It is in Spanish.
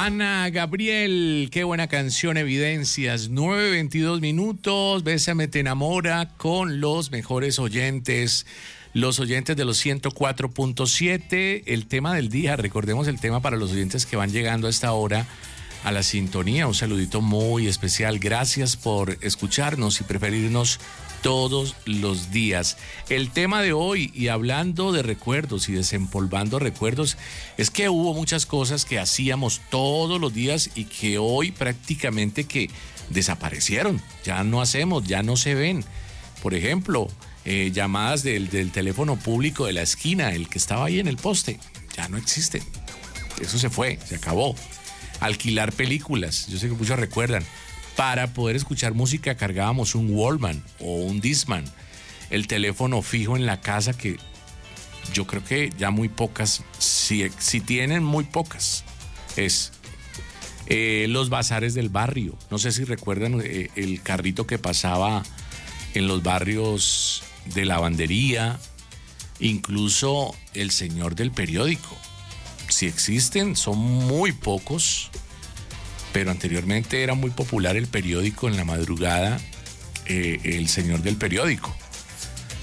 Ana Gabriel, qué buena canción, Evidencias. 9:22. Bésame, te enamora con los mejores oyentes. Los oyentes de los 104.7. El tema del día, recordemos el tema para los oyentes que van llegando a esta hora a la sintonía. Un saludito muy especial. Gracias por escucharnos y preferirnos todos los días. El tema de hoy, y hablando de recuerdos y desempolvando recuerdos, es que hubo muchas cosas que hacíamos todos los días y que hoy prácticamente que desaparecieron. Ya no hacemos, ya no se ven. Por ejemplo, llamadas del teléfono público de la esquina, el que estaba ahí en el poste, ya no existen. Eso se fue, se acabó. Alquilar películas, yo sé que muchos recuerdan. Para poder escuchar música cargábamos un Walkman o un Discman. El teléfono fijo en la casa, que yo creo que ya muy pocas, si tienen muy pocas, es. Los bazares del barrio. No sé si recuerdan el carrito que pasaba en los barrios de lavandería. Incluso el señor del periódico. Si existen, son muy pocos. Pero anteriormente era muy popular el periódico en la madrugada, el señor del periódico.